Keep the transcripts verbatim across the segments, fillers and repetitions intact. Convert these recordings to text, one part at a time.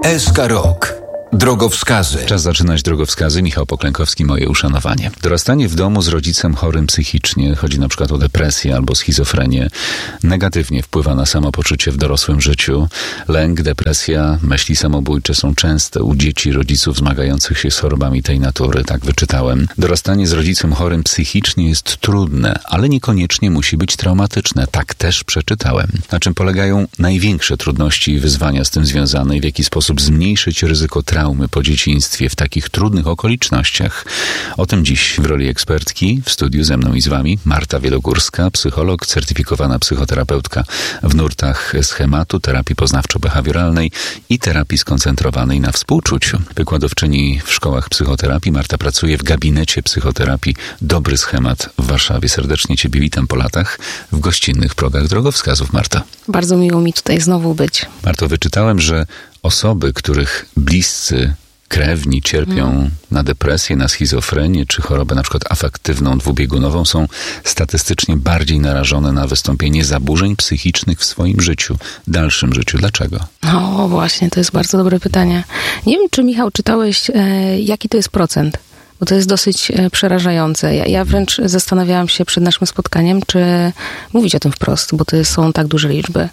S K Rok. Drogowskazy. Czas zaczynać drogowskazy. Michał Poklękowski, moje uszanowanie. Dorastanie w domu z rodzicem chorym psychicznie, chodzi na przykład o depresję albo schizofrenię, negatywnie wpływa na samopoczucie w dorosłym życiu. Lęk, depresja, myśli samobójcze są częste u dzieci rodziców zmagających się z chorobami tej natury, tak wyczytałem. Dorastanie z rodzicem chorym psychicznie jest trudne, ale niekoniecznie musi być traumatyczne, tak też przeczytałem. Na czym polegają największe trudności i wyzwania z tym związane i w jaki sposób zmniejszyć ryzyko traumy po dzieciństwie w takich trudnych okolicznościach. O tym dziś w roli ekspertki w studiu ze mną i z wami Marta Wielogórska, psycholog, certyfikowana psychoterapeutka w nurtach schematu, terapii poznawczo-behawioralnej i terapii skoncentrowanej na współczuciu. Wykładowczyni w szkołach psychoterapii. Marta pracuje w gabinecie psychoterapii Dobry Schemat w Warszawie. Serdecznie Ciebie witam po latach w gościnnych progach drogowskazów. Marta. Bardzo miło mi tutaj znowu być. Marto, wyczytałem, że osoby, których bliscy krewni cierpią hmm. na depresję, na schizofrenię czy chorobę na przykład afektywną dwubiegunową, są statystycznie bardziej narażone na wystąpienie zaburzeń psychicznych w swoim życiu, dalszym życiu. Dlaczego? No właśnie, to jest bardzo dobre pytanie. Nie wiem, czy Michał czytałeś, e, jaki to jest procent? Bo to jest dosyć e, przerażające. Ja, ja wręcz zastanawiałam się przed naszym spotkaniem, czy mówić o tym wprost, bo to są tak duże liczby.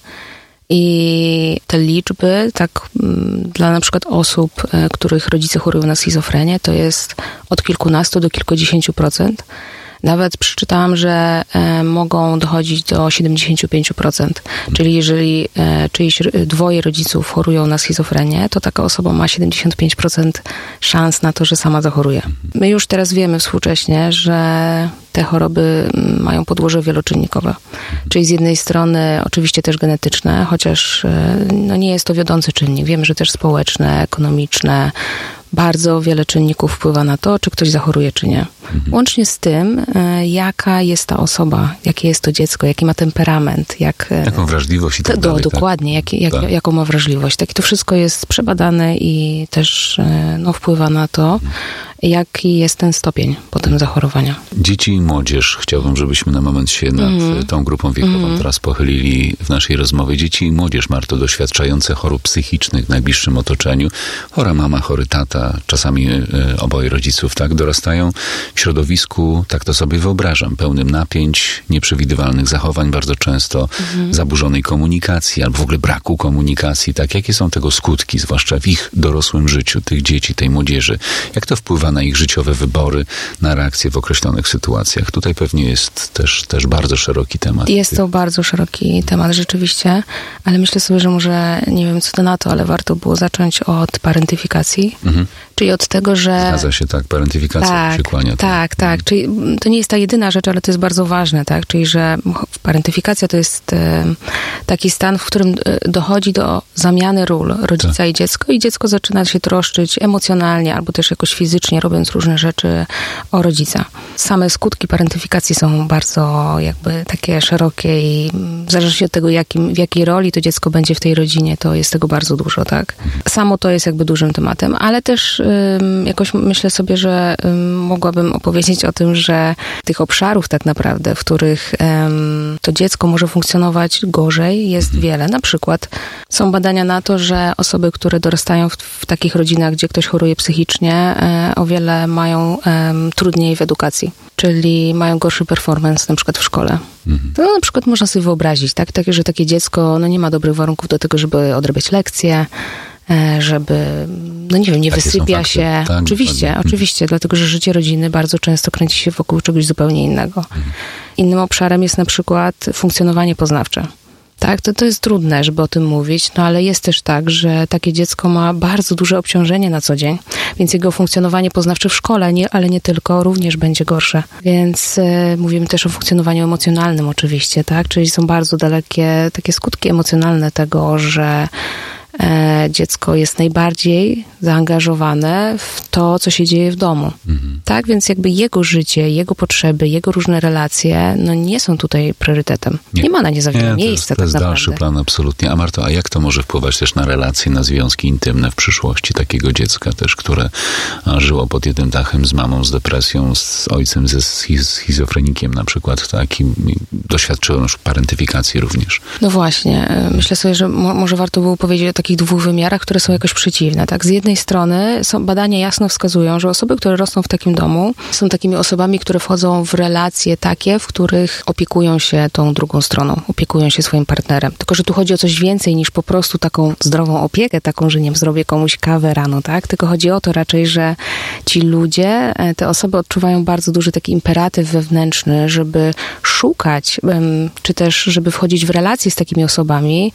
I te liczby, tak dla na przykład osób, których rodzice chorują na schizofrenię, to jest od kilkunastu do kilkudziesięciu procent. Nawet przeczytałam, że e, mogą dochodzić do siedemdziesięciu pięciu procent. Czyli jeżeli e, czyjś dwoje rodziców chorują na schizofrenię, to taka osoba ma siedemdziesiąt pięć procent szans na to, że sama zachoruje. My już teraz wiemy współcześnie, że te choroby mają podłoże wieloczynnikowe. Czyli z jednej strony oczywiście też genetyczne, chociaż e, no nie jest to wiodący czynnik. Wiemy, że też społeczne, ekonomiczne. Bardzo wiele czynników wpływa na to, czy ktoś zachoruje, czy nie. Mhm. Łącznie z tym, jaka jest ta osoba, jakie jest to dziecko, jaki ma temperament. Jak, jaką wrażliwość i tak to, dalej. Dokładnie, tak? Jak, jak, tak. jaką ma wrażliwość. Tak, to wszystko jest przebadane i też no, wpływa na to, mhm. jaki jest ten stopień potem zachorowania. Dzieci i młodzież. Chciałbym, żebyśmy na moment się nad mm. tą grupą wiekową mm. teraz pochylili w naszej rozmowie. Dzieci i młodzież, Marto, doświadczające chorób psychicznych w najbliższym otoczeniu. Chora mama, chory tata, czasami y, oboje rodziców, tak, dorastają w środowisku, tak to sobie wyobrażam, pełnym napięć, nieprzewidywalnych zachowań, bardzo często mm. zaburzonej komunikacji, albo w ogóle braku komunikacji, tak. Jakie są tego skutki, zwłaszcza w ich dorosłym życiu, tych dzieci, tej młodzieży? Jak to wpływa na ich życiowe wybory, na reakcje w określonych sytuacjach? Tutaj pewnie jest też, też bardzo szeroki temat. Jest to bardzo szeroki temat rzeczywiście, ale myślę sobie, że może, nie wiem co to na to, ale warto było zacząć od parentyfikacji, mhm. czyli od tego, że... Zgadza się, tak, parentyfikacja tak, się kłania. Tak, tak, mhm. czyli to nie jest ta jedyna rzecz, ale to jest bardzo ważne, tak, czyli że parentyfikacja to jest e, taki stan, w którym dochodzi do zamiany ról rodzica tak. i dziecko i dziecko zaczyna się troszczyć emocjonalnie albo też jakoś fizycznie, robiąc różne rzeczy o rodzica. Same skutki parentyfikacji są bardzo jakby takie szerokie i w zależności od tego, jakim, w jakiej roli to dziecko będzie w tej rodzinie, to jest tego bardzo dużo, tak? Samo to jest jakby dużym tematem, ale też ym, jakoś myślę sobie, że ym, mogłabym opowiedzieć o tym, że tych obszarów tak naprawdę, w których ym, to dziecko może funkcjonować gorzej, jest wiele. Na przykład są badania na to, że osoby, które dorastają w, w takich rodzinach, gdzie ktoś choruje psychicznie, y, o wiele mają um, trudniej w edukacji, czyli mają gorszy performance na przykład w szkole. Mhm. To na przykład można sobie wyobrazić, tak, tak, że takie dziecko no, nie ma dobrych warunków do tego, żeby odrabiać lekcje, żeby, no nie wiem, nie Takie wysypia się. Tak, oczywiście, dokładnie. oczywiście, dlatego, że życie rodziny bardzo często kręci się wokół czegoś zupełnie innego. Mhm. Innym obszarem jest na przykład funkcjonowanie poznawcze. Tak, to, to jest trudne, żeby o tym mówić, no ale jest też tak, że takie dziecko ma bardzo duże obciążenie na co dzień, więc jego funkcjonowanie poznawcze w szkole, nie, ale nie tylko, również będzie gorsze. Więc e, mówimy też o funkcjonowaniu emocjonalnym oczywiście, tak, czyli są bardzo dalekie takie skutki emocjonalne tego, że e, dziecko jest najbardziej zaangażowane w to, co się dzieje w domu. Mhm. Tak, więc jakby jego życie, jego potrzeby, jego różne relacje, no nie są tutaj priorytetem. Nie, nie ma na nie za wiele miejsca. To jest, to tak jest dalszy plan, absolutnie. A Marto, a jak to może wpływać też na relacje, na związki intymne w przyszłości takiego dziecka też, które żyło pod jednym dachem z mamą z depresją, z ojcem ze schizofrenikiem na przykład, tak? I doświadczyło już parentyfikacji również. No właśnie. Myślę sobie, że mo- może warto było powiedzieć o takich dwóch wymiarach, które są jakoś przeciwne, tak? Z jednej strony są, badania jasno wskazują, że osoby, które rosną w takim domu, są takimi osobami, które wchodzą w relacje takie, w których opiekują się tą drugą stroną, opiekują się swoim partnerem. Tylko, że tu chodzi o coś więcej niż po prostu taką zdrową opiekę, taką, że nie wiem, zrobię komuś kawę rano, tak? Tylko chodzi o to raczej, że ci ludzie, te osoby odczuwają bardzo duży taki imperatyw wewnętrzny, żeby szukać, czy też żeby wchodzić w relacje z takimi osobami,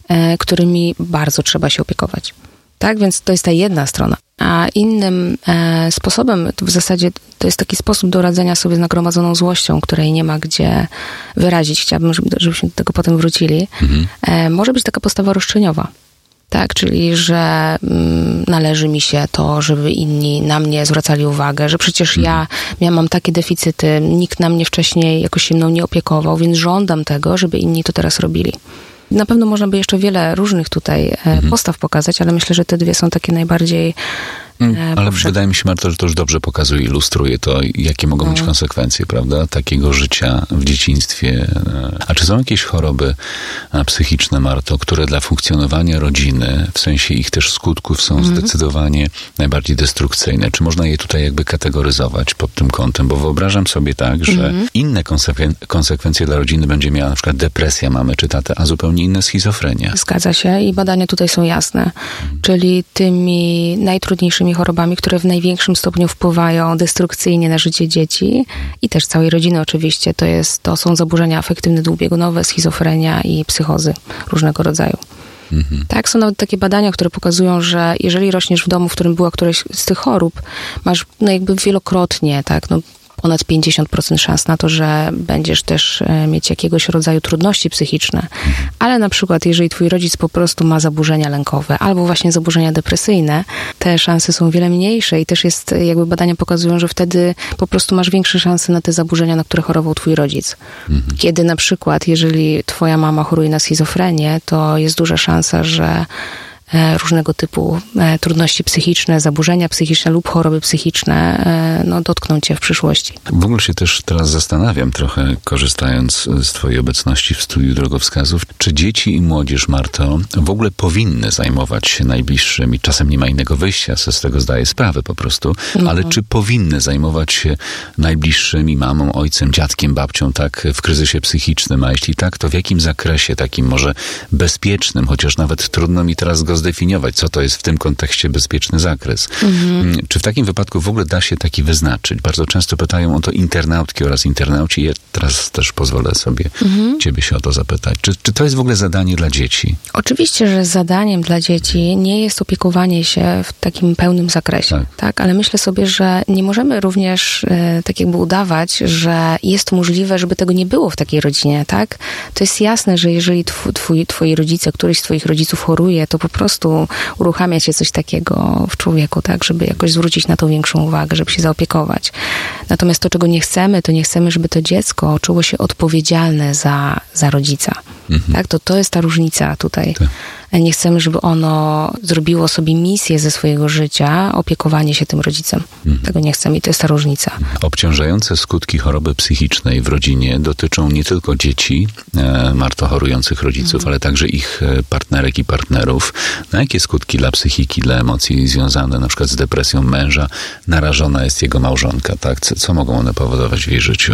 którymi bardzo trzeba się opiekować. Tak, więc to jest ta jedna strona. A innym e, sposobem, w zasadzie to jest taki sposób do radzenia sobie z nagromadzoną złością, której nie ma gdzie wyrazić. Chciałabym, żeby, żebyśmy do tego potem wrócili. Mhm. E, może być taka postawa roszczeniowa. Tak, czyli że mm, należy mi się to, żeby inni na mnie zwracali uwagę, że przecież mhm. ja, ja mam takie deficyty, nikt na mnie wcześniej jakoś się mną nie opiekował, więc żądam tego, żeby inni to teraz robili. Na pewno można by jeszcze wiele różnych tutaj mhm. postaw pokazać, ale myślę, że te dwie są takie najbardziej Ale powszechne. Wydaje mi się, Marto, że to już dobrze pokazuje, ilustruje to, jakie mogą być no. konsekwencje, prawda, takiego życia w dzieciństwie. A czy są jakieś choroby psychiczne, Marto, które dla funkcjonowania rodziny, w sensie ich też skutków, są mhm. zdecydowanie najbardziej destrukcyjne? Czy można je tutaj jakby kategoryzować pod tym kątem? Bo wyobrażam sobie tak, że mhm. inne konsekwen- konsekwencje dla rodziny będzie miała na przykład depresja mamy czy tatę, a zupełnie inne schizofrenia. Zgadza się i badania tutaj są jasne. Mhm. Czyli tymi najtrudniejszymi chorobami, które w największym stopniu wpływają destrukcyjnie na życie dzieci i też całej rodziny oczywiście, to jest, to są zaburzenia afektywne dwubiegunowe, schizofrenia i psychozy różnego rodzaju. Mhm. Tak, są nawet takie badania, które pokazują, że jeżeli rośniesz w domu, w którym była któraś z tych chorób, masz no jakby wielokrotnie, tak, no ponad pięćdziesiąt procent szans na to, że będziesz też mieć jakiegoś rodzaju trudności psychiczne. Ale na przykład, jeżeli twój rodzic po prostu ma zaburzenia lękowe albo właśnie zaburzenia depresyjne, te szanse są wiele mniejsze i też jest, jakby badania pokazują, że wtedy po prostu masz większe szanse na te zaburzenia, na które chorował twój rodzic. Mhm. Kiedy na przykład, jeżeli twoja mama choruje na schizofrenię, to jest duża szansa, że różnego typu trudności psychiczne, zaburzenia psychiczne lub choroby psychiczne no, dotkną cię w przyszłości. W ogóle się też teraz zastanawiam trochę, korzystając z twojej obecności w studiu drogowskazów, czy dzieci i młodzież, Marto, w ogóle powinny zajmować się najbliższymi, czasem nie ma innego wyjścia, z tego zdaję sprawę po prostu, no. ale czy powinny zajmować się najbliższymi, mamą, ojcem, dziadkiem, babcią, tak, w kryzysie psychicznym, a jeśli tak, to w jakim zakresie, takim może bezpiecznym, chociaż nawet trudno mi teraz go zdefiniować, co to jest w tym kontekście bezpieczny zakres. Mhm. Czy w takim wypadku w ogóle da się taki wyznaczyć? Bardzo często pytają o to internautki oraz internauci. Ja teraz też pozwolę sobie mhm. ciebie się o to zapytać. Czy, czy to jest w ogóle zadanie dla dzieci? Oczywiście, że zadaniem dla dzieci nie jest opiekowanie się w takim pełnym zakresie. Tak, tak? Ale myślę sobie, że nie możemy również e, tak jakby udawać, że jest możliwe, żeby tego nie było w takiej rodzinie, tak? To jest jasne, że jeżeli twój, twój, twoi rodzice, któryś z twoich rodziców choruje, to po prostu uruchamia się coś takiego w człowieku, tak, żeby jakoś zwrócić na to większą uwagę, żeby się zaopiekować. Natomiast to, czego nie chcemy, to nie chcemy, żeby to dziecko czuło się odpowiedzialne za, za rodzica. Mhm. Tak, to, to jest ta różnica tutaj. Tak. Nie chcemy, żeby ono zrobiło sobie misję ze swojego życia, opiekowanie się tym rodzicem. Mhm. Tego nie chcemy i to jest ta różnica. Obciążające skutki choroby psychicznej w rodzinie dotyczą nie tylko dzieci, e, Marto, chorujących rodziców, mhm. ale także ich partnerek i partnerów. Na jakie skutki dla psychiki, dla emocji związane na przykład z depresją męża narażona jest jego małżonka, tak? Co, co mogą one powodować w jej życiu?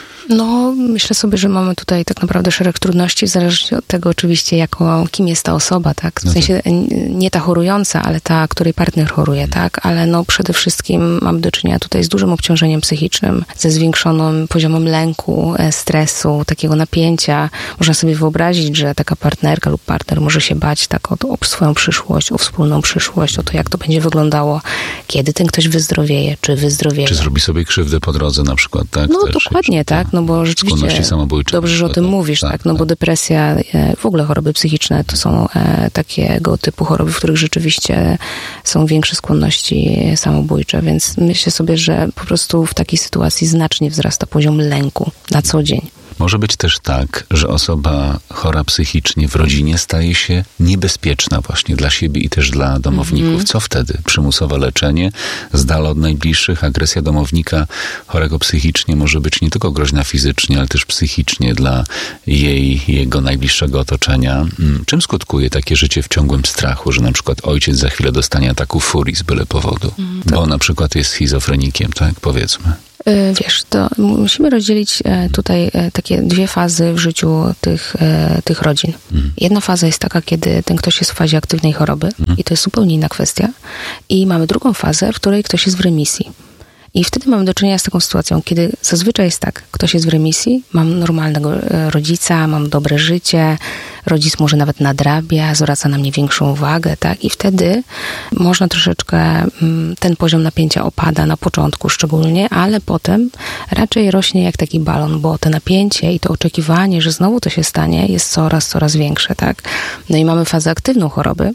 No, myślę sobie, że mamy tutaj tak naprawdę szereg trudności, w zależności od tego oczywiście, jako, kim jest ta osoba, tak? W sensie nie ta chorująca, ale ta, której partner choruje, tak? Ale no przede wszystkim mamy do czynienia tutaj z dużym obciążeniem psychicznym, ze zwiększonym poziomem lęku, stresu, takiego napięcia. Można sobie wyobrazić, że taka partnerka lub partner może się bać tak o, o swoją przyszłość, o wspólną przyszłość, o to, jak to będzie wyglądało, kiedy ten ktoś wyzdrowieje, czy wyzdrowieje. Czy zrobi sobie krzywdę po drodze na przykład, tak? No też, dokładnie, tak? No bo rzeczywiście dobrze, że o tym mówisz, tak, tak? No tak. Bo depresja, w ogóle choroby psychiczne to są e, takiego typu choroby, w których rzeczywiście są większe skłonności samobójcze, więc myślę sobie, że po prostu w takiej sytuacji znacznie wzrasta poziom lęku na co dzień. Może być też tak, że osoba chora psychicznie w rodzinie staje się niebezpieczna właśnie dla siebie i też dla domowników. Mm. Co wtedy? Przymusowe leczenie, z dala od najbliższych, agresja domownika chorego psychicznie może być nie tylko groźna fizycznie, ale też psychicznie dla jej, jego najbliższego otoczenia. Czym skutkuje takie życie w ciągłym strachu, że na przykład ojciec za chwilę dostanie ataku furii z byle powodu, mm, bo na przykład jest schizofrenikiem, tak powiedzmy. Wiesz, to musimy rozdzielić tutaj takie dwie fazy w życiu tych, tych rodzin. Mhm. Jedna faza jest taka, kiedy ten ktoś jest w fazie aktywnej choroby mhm. i to jest zupełnie inna kwestia. I mamy drugą fazę, w której ktoś jest w remisji. I wtedy mamy do czynienia z taką sytuacją, kiedy zazwyczaj jest tak, ktoś jest w remisji, mam normalnego rodzica, mam dobre życie, rodzic może nawet nadrabia, zwraca na mnie większą uwagę, tak? I wtedy można troszeczkę, ten poziom napięcia opada na początku szczególnie, ale potem raczej rośnie jak taki balon, bo to napięcie i to oczekiwanie, że znowu to się stanie, jest coraz, coraz większe, tak? No i mamy fazę aktywną choroby,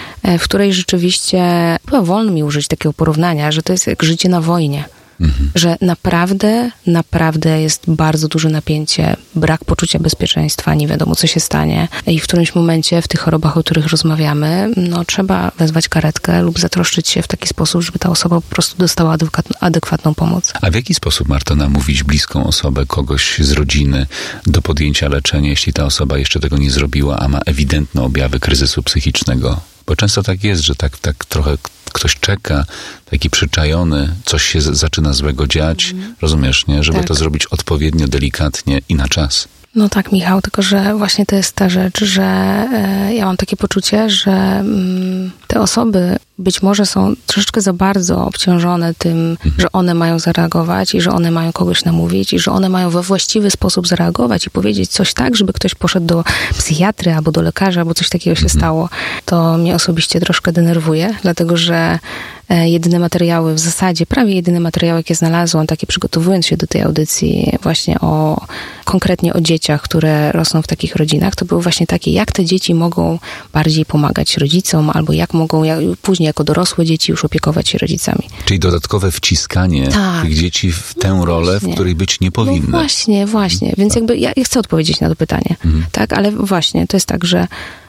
w której rzeczywiście, chyba wolno mi użyć takiego porównania, że to jest jak życie na wojnie. Mhm. Że naprawdę, naprawdę jest bardzo duże napięcie, brak poczucia bezpieczeństwa, nie wiadomo co się stanie i w którymś momencie w tych chorobach, o których rozmawiamy, no trzeba wezwać karetkę lub zatroszczyć się w taki sposób, żeby ta osoba po prostu dostała adekwatną pomoc. A w jaki sposób, Marto, namówić bliską osobę, kogoś z rodziny do podjęcia leczenia, jeśli ta osoba jeszcze tego nie zrobiła, a ma ewidentne objawy kryzysu psychicznego? Bo często tak jest, że tak, tak trochę ktoś czeka, taki przyczajony, coś się z, zaczyna złego dziać, mm. rozumiesz, nie? Żeby tak. to zrobić odpowiednio, delikatnie i na czas. No tak, Michał, tylko że właśnie to jest ta rzecz, że e, ja mam takie poczucie, że mm, te osoby być może są troszeczkę za bardzo obciążone tym, mhm. że one mają zareagować i że one mają kogoś namówić i że one mają we właściwy sposób zareagować i powiedzieć coś tak, żeby ktoś poszedł do psychiatry albo do lekarza, albo coś takiego się mhm. stało. To mnie osobiście troszkę denerwuje, dlatego że jedyne materiały, w zasadzie prawie jedyne materiały, jakie znalazłam, takie przygotowując się do tej audycji właśnie o, konkretnie o dzieciach, które rosną w takich rodzinach, to były właśnie takie, jak te dzieci mogą bardziej pomagać rodzicom, albo jak mogą jak, później jako dorosłe dzieci już opiekować się rodzicami. Czyli dodatkowe wciskanie tak. tych dzieci w tę no rolę, właśnie. w której być nie powinny. No właśnie, właśnie. Więc jakby ja, ja chcę odpowiedzieć na to pytanie. Mhm. Tak, ale właśnie, to jest tak, że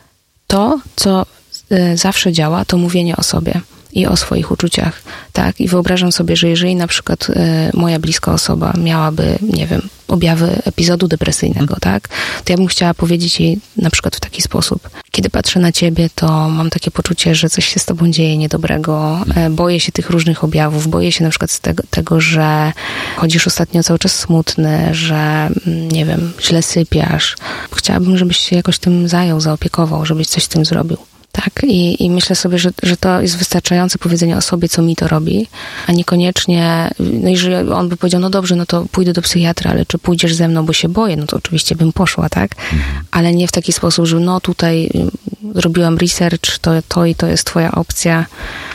to, co y, zawsze działa, to mówienie o sobie i o swoich uczuciach, tak? I wyobrażam sobie, że jeżeli na przykład y, moja bliska osoba miałaby, nie wiem, objawy epizodu depresyjnego, tak? To ja bym chciała powiedzieć jej na przykład w taki sposób. Kiedy patrzę na ciebie, to mam takie poczucie, że coś się z tobą dzieje niedobrego. Y, boję się tych różnych objawów. Boję się na przykład z tego, tego, że chodzisz ostatnio cały czas smutny, że, nie wiem, źle sypiasz. Chciałabym, żebyś się jakoś tym zajął, zaopiekował, żebyś coś z tym zrobił. Tak, i, i myślę sobie, że, że to jest wystarczające powiedzenie o sobie, co mi to robi, a niekoniecznie, no jeżeli on by powiedział, no dobrze, no to pójdę do psychiatra, ale czy pójdziesz ze mną, bo się boję, no to oczywiście bym poszła, tak? Mhm. Ale nie w taki sposób, że no tutaj zrobiłam research, to, to i to jest twoja opcja.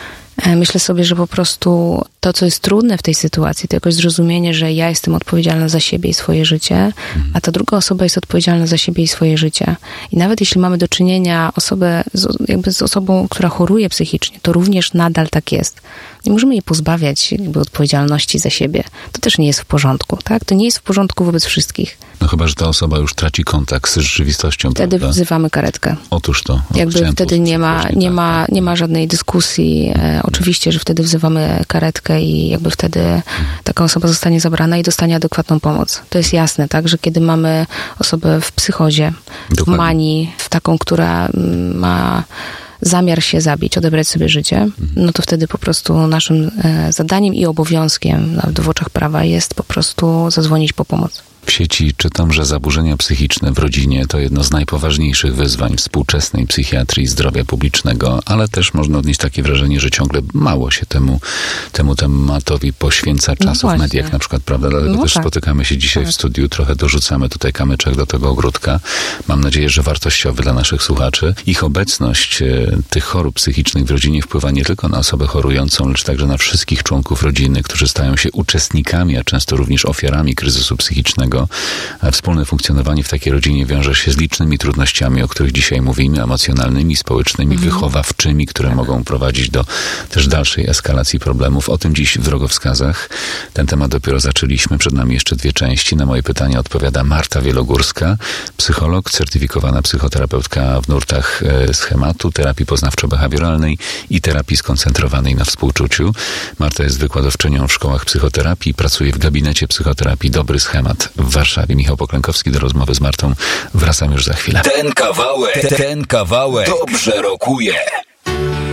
Myślę sobie, że po prostu to, co jest trudne w tej sytuacji, to jakoś zrozumienie, że ja jestem odpowiedzialna za siebie i swoje życie, a ta druga osoba jest odpowiedzialna za siebie i swoje życie. I nawet jeśli mamy do czynienia osobę, z, jakby z osobą, która choruje psychicznie, to również nadal tak jest. Nie możemy jej pozbawiać jakby odpowiedzialności za siebie. To też nie jest w porządku, tak? To nie jest w porządku wobec wszystkich. No chyba, że ta osoba już traci kontakt z rzeczywistością, wtedy prawda? wzywamy karetkę. Otóż to. O, jakby wtedy nie ma, nie, ma, nie ma żadnej dyskusji. E, oczywiście, że wtedy wzywamy karetkę i jakby wtedy taka osoba zostanie zabrana i dostanie adekwatną pomoc. To jest jasne, tak? Że kiedy mamy osobę w psychozie, Dokładnie. w manii, w taką, która ma zamiar się zabić, odebrać sobie życie, no to wtedy po prostu naszym e, zadaniem i obowiązkiem, nawet w oczach prawa, jest po prostu zadzwonić po pomoc. W sieci czytam, że zaburzenia psychiczne w rodzinie to jedno z najpoważniejszych wyzwań współczesnej psychiatrii i zdrowia publicznego, ale też można odnieść takie wrażenie, że ciągle mało się temu, temu tematowi poświęca czasu no w mediach na przykład, prawda? Dlatego no też tak. spotykamy się dzisiaj tak. w studiu, trochę dorzucamy tutaj kamyczek do tego ogródka. Mam nadzieję, że wartościowy dla naszych słuchaczy. Ich obecność e, tych chorób psychicznych w rodzinie wpływa nie tylko na osobę chorującą, lecz także na wszystkich członków rodziny, którzy stają się uczestnikami, a często również ofiarami kryzysu psychicznego. wspólnego. A wspólne funkcjonowanie w takiej rodzinie wiąże się z licznymi trudnościami, o których dzisiaj mówimy, emocjonalnymi, społecznymi, mhm. wychowawczymi, które tak. mogą prowadzić do też dalszej eskalacji problemów. O tym dziś w Drogowskazach. Ten temat dopiero zaczęliśmy. Przed nami jeszcze dwie części. Na moje pytania odpowiada Marta Wielogórska, psycholog, certyfikowana psychoterapeutka w nurtach schematu, terapii poznawczo-behawioralnej i terapii skoncentrowanej na współczuciu. Marta jest wykładowczynią w szkołach psychoterapii, pracuje w gabinecie psychoterapii Dobry Schemat w Warszawie. Michał Poklękowski, do rozmowy z Martą wracam już za chwilę. Ten kawałek, ten kawałek dobrze rokuje.